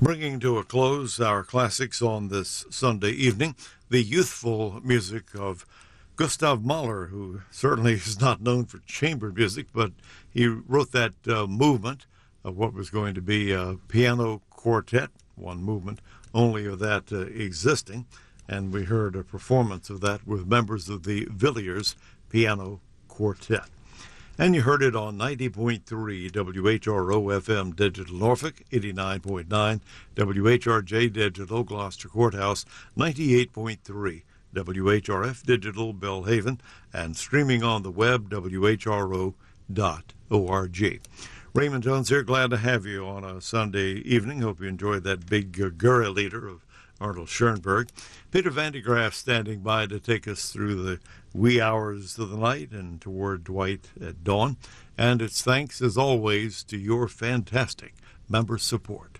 Bringing to a close our classics on this Sunday evening, the youthful music of Gustav Mahler, who certainly is not known for chamber music, but he wrote that movement of what was going to be a piano quartet, one movement only of that existing, and we heard a performance of that with members of the Villiers Piano Quartet. And you heard it on 90.3 WHRO FM Digital Norfolk, 89.9 WHRJ Digital Gloucester Courthouse, 98.3 WHRF Digital Belhaven, and streaming on the web, whro.org. Raymond Jones here, glad to have you on a Sunday evening. Hope you enjoyed that big Gurra leader of Arnold Schoenberg. Peter Van de Graaff standing by to take us through the wee hours of the night and toward Dwight at dawn. And it's thanks, as always, to your fantastic member support.